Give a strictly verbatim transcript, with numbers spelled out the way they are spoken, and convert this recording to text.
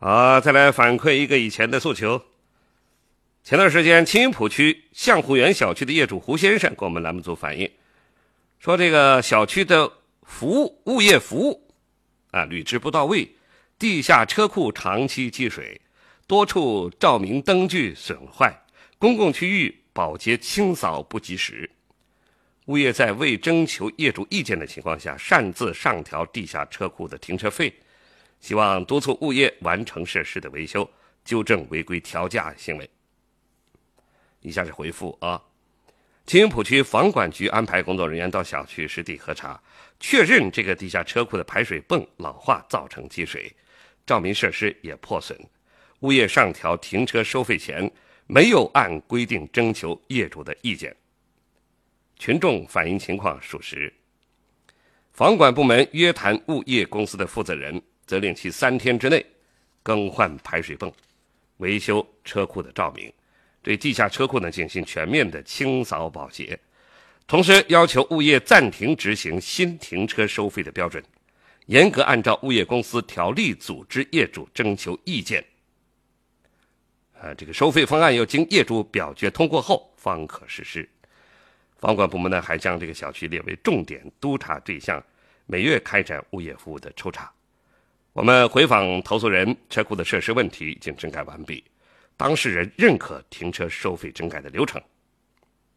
好，再来反馈一个以前的诉求。前段时间，青云浦区象湖园小区的业主胡先生跟我们栏目组反映，说这个小区的服务物业服务啊履职不到位，地下车库长期积水，多处照明灯具损坏，公共区域保洁清扫不及时。物业在未征求业主意见的情况下，擅自上调地下车库的停车费，希望督促物业完成设施的维修，纠正违规调价行为。以下是回复啊，青云浦区房管局安排工作人员到小区实地核查，确认这个地下车库的排水泵老化造成积水，照明设施也破损。物业上调停车收费前，没有按规定征求业主的意见。群众反映情况属实，房管部门约谈物业公司的负责人，责令其三天之内更换排水泵，维修车库的照明，对地下车库呢进行全面的清扫保洁，同时要求物业暂停执行新停车收费的标准，严格按照物业公司条例组织业主征求意见。呃，这个收费方案要经业主表决通过后方可实施。房管部门呢还将这个小区列为重点督查对象，每月开展物业服务的抽查。我们回访投诉人，车库的设施问题已经整改完毕，当事人认可停车收费整改的流程。